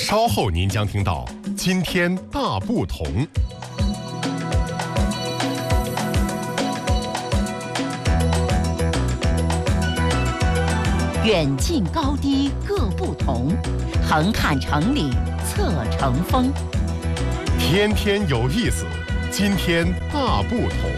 稍后您将听到今天大不同。 远近高低各不同，横看成岭侧成峰。 天天有意思，今天大不同。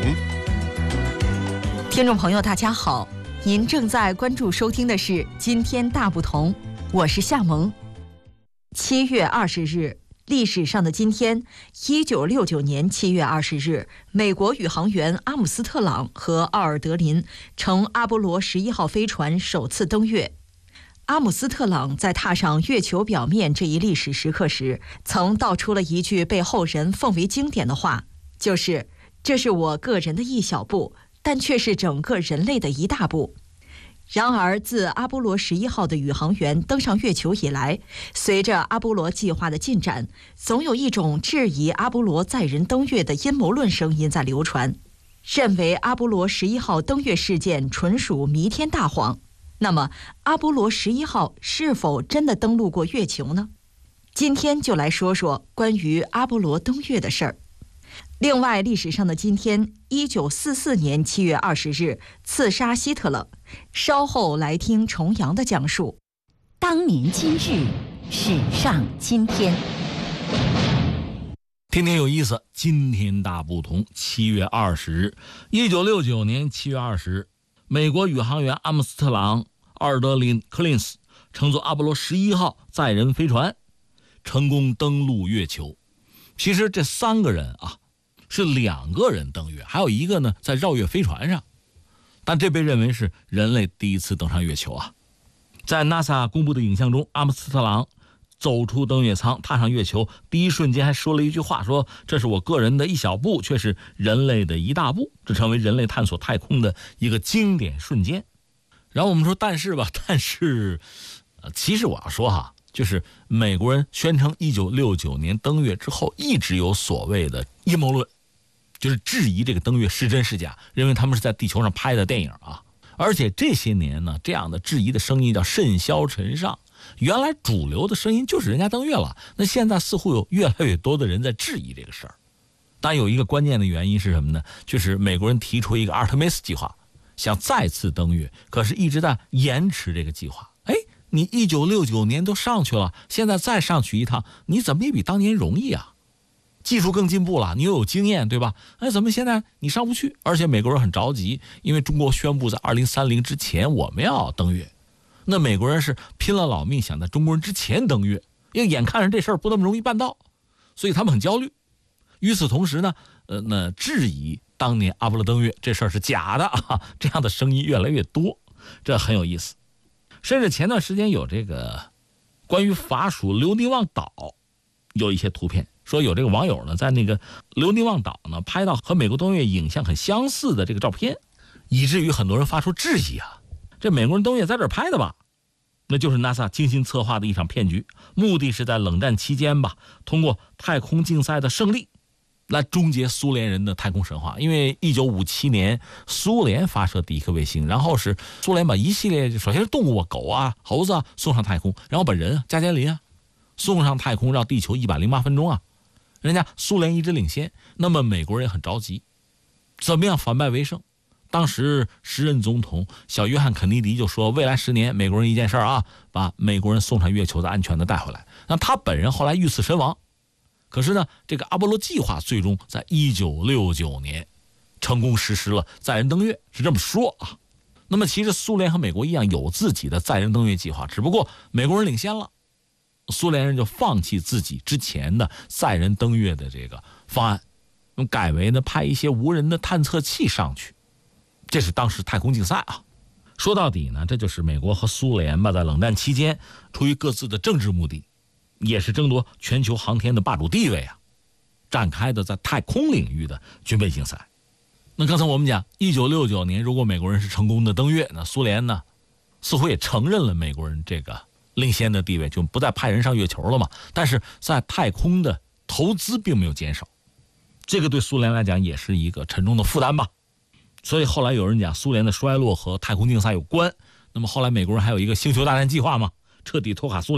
听众朋友大家好，您正在关注收听的是今天大不同，我是夏萌。7月20日，历史上的今天，1969年7月20日，美国宇航员阿姆斯特朗和奥尔德林乘阿波罗11号飞船首次登月。阿姆斯特朗在踏上月球表面这一历史时刻时，曾道出了一句被后人奉为经典的话，就是这是我个人的一小步，但却是整个人类的一大步。然而，自阿波罗11号的宇航员登上月球以来，随着阿波罗计划的进展，总有一种质疑阿波罗载人登月的阴谋论声音在流传，认为阿波罗11号登月事件纯属弥天大谎。那么，阿波罗11号是否真的登陆过月球呢？今天就来说说关于阿波罗登月的事儿。另外，历史上的今天，1944年7月20日刺杀希特勒。稍后来听重阳的讲述。 当年今日，史上今天。 天天有意思，今天大不同。7月20日，1969年7月20日，美国宇航员阿姆斯特朗、奥尔德林、柯林斯乘坐阿波罗11号载人飞船，成功登陆月球。其实这3个人啊，是2个人登月，还有一个呢在绕月飞船上。但这被认为是人类第一次登上月球啊！在 NASA 公布的影像中，阿姆斯特朗走出登月舱，踏上月球，第一瞬间还说了一句话，说这是我个人的一小步，却是人类的一大步，这成为人类探索太空的一个经典瞬间。然后我们说但是其实我要说哈，就是美国人宣称1969年登月之后，一直有所谓的阴谋论，就是质疑这个登月是真是假，认为他们是在地球上拍的电影啊。而且这些年呢，这样的质疑的声音叫甚嚣尘上。原来主流的声音就是人家登月了，那现在似乎有越来越多的人在质疑这个事儿。但有一个关键的原因是什么呢？就是美国人提出一个阿尔特梅斯计划，想再次登月，可是一直在延迟这个计划。你1969年都上去了，现在再上去一趟，你怎么也比当年容易啊？技术更进步了，你又有经验，对吧？怎么现在你上不去？而且美国人很着急，因为中国宣布在2030之前我们要登月，那美国人是拼了老命想在中国人之前登月，因为眼看着这事儿不那么容易办到，所以他们很焦虑。与此同时呢，那质疑当年阿波罗登月这事儿是假的啊，这样的声音越来越多，这很有意思。甚至前段时间有这个关于法属留尼旺岛有一些图片，说有这个网友呢在那个留尼旺岛呢拍到和美国登月影像很相似的这个照片，以至于很多人发出质疑啊，这美国人登月在这儿拍的吧？那就是 NASA 精心策划的一场骗局，目的是在冷战期间吧，通过太空竞赛的胜利来终结苏联人的太空神话。因为1957年苏联发射第一颗卫星，然后是苏联把一系列首先是动物啊，狗啊、猴子啊送上太空，然后把人啊，加加林啊送上太空，绕地球108分钟啊，人家苏联一直领先。那么美国人也很着急，怎么样反败为胜？当时时任总统小约翰肯尼迪就说，未来10年美国人一件事啊，把美国人送上月球，再安全的带回来。那他本人后来遇刺身亡。可是呢，这个阿波罗计划最终在1969年成功实施了载人登月，是这么说啊。那么其实苏联和美国一样有自己的载人登月计划，只不过美国人领先了，苏联人就放弃自己之前的载人登月的这个方案，改为呢派一些无人的探测器上去。这是当时太空竞赛啊。说到底呢，这就是美国和苏联吧，在冷战期间出于各自的政治目的，也是争夺全球航天的霸主地位啊，展开的在太空领域的军备竞赛。那刚才我们讲1969年如果美国人是成功的登月，那苏联呢似乎也承认了美国人这个领先的地位，就不再派人上月球了嘛。但是在太空的投资并没有减少，这个对苏联来讲也是一个沉重的负担吧。所以后来有人讲苏联的衰落和太空竞赛有关。那么后来美国人还有一个星球大战计划嘛，彻底拖垮苏联。